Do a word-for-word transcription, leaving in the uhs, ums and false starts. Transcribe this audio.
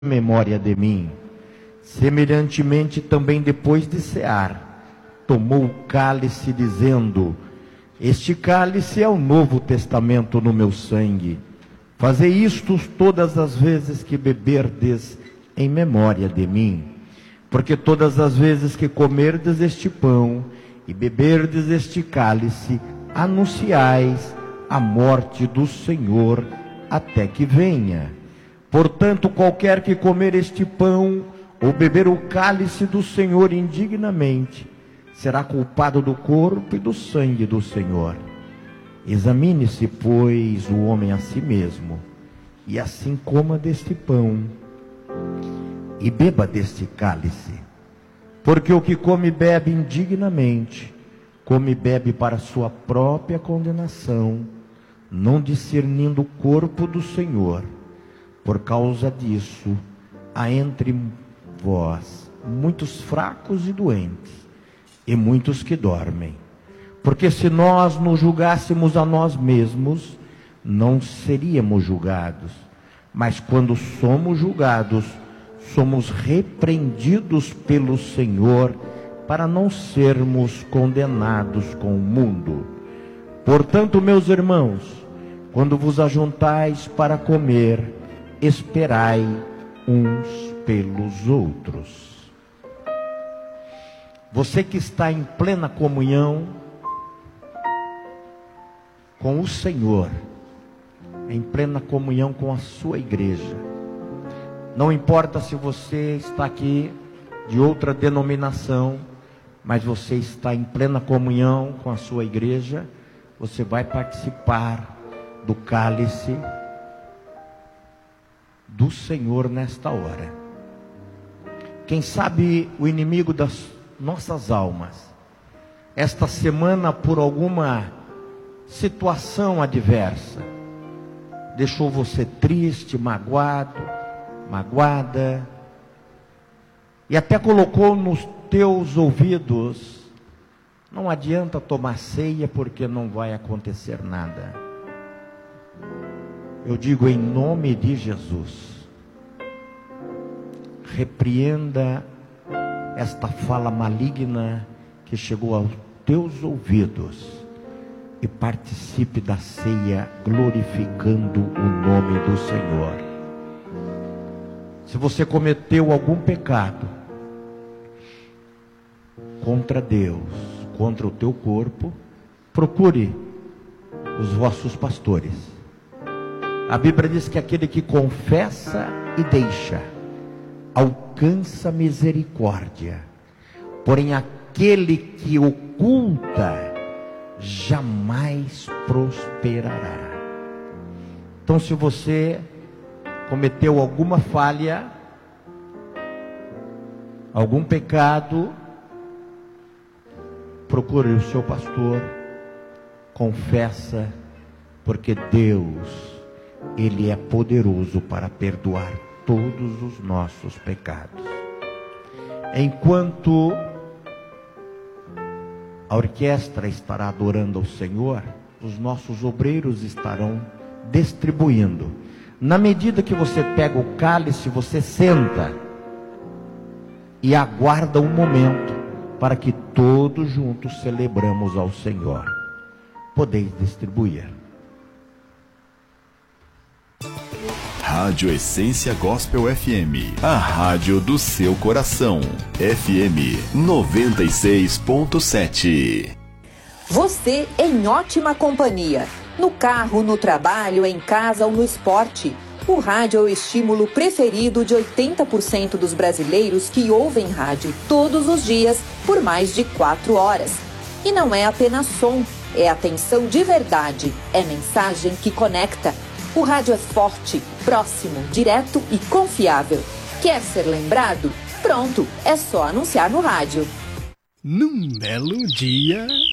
memória de mim. Semelhantemente também depois de cear, tomou o cálice dizendo: este cálice é o novo testamento no meu sangue. Fazei isto todas as vezes que beberdes em memória de mim. Porque todas as vezes que comerdes este pão e beberdes este cálice, anunciais a morte do Senhor até que venha. Portanto, qualquer que comer este pão ou beber o cálice do Senhor indignamente, será culpado do corpo e do sangue do Senhor. Examine-se, pois, o homem a si mesmo, e assim coma deste pão e beba deste cálice. Porque o que come e bebe indignamente, come e bebe para sua própria condenação, não discernindo o corpo do Senhor. Por causa disso, há entre vós muitos fracos e doentes, e muitos que dormem. Porque se nós nos julgássemos a nós mesmos, não seríamos julgados. Mas quando somos julgados, somos repreendidos pelo Senhor, para não sermos condenados com o mundo. Portanto, meus irmãos, quando vos ajuntais para comer, esperai uns pelos outros. Você que está em plena comunhão com o Senhor, em plena comunhão com a sua igreja, não importa se você está aqui de outra denominação, mas você está em plena comunhão com a sua igreja, você vai participar do cálice do Senhor nesta hora. Quem sabe o inimigo das nossas almas, esta semana, por alguma situação adversa, deixou você triste, magoado, magoada, e até colocou nos teus ouvidos: não adianta tomar ceia porque não vai acontecer nada. Eu digo em nome de Jesus, repreenda esta fala maligna que chegou aos teus ouvidos e participe da ceia glorificando o nome do Senhor. Se você cometeu algum pecado contra Deus, contra o teu corpo, procure os vossos pastores. A Bíblia diz que aquele que confessa e deixa, alcança misericórdia. Porém, aquele que oculta, jamais prosperará. Então, se você cometeu alguma falha, algum pecado, procure o seu pastor, confessa, porque Deus, Ele é poderoso para perdoar todos os nossos pecados. Enquanto a orquestra estará adorando ao Senhor, os nossos obreiros estarão distribuindo. Na medida que você pega o cálice, você senta e aguarda um momento para que todos juntos celebramos ao Senhor. Podeis distribuir. Rádio Essência Gospel F M, a rádio do seu coração. F M noventa e seis ponto sete. Você em ótima companhia. No carro, no trabalho, em casa ou no esporte. O rádio é o estímulo preferido de oitenta por cento dos brasileiros que ouvem rádio todos os dias por mais de quatro horas. E não é apenas som, é atenção de verdade, é mensagem que conecta. O rádio é forte, próximo, direto e confiável. Quer ser lembrado? Pronto, é só anunciar no rádio. Num belo dia...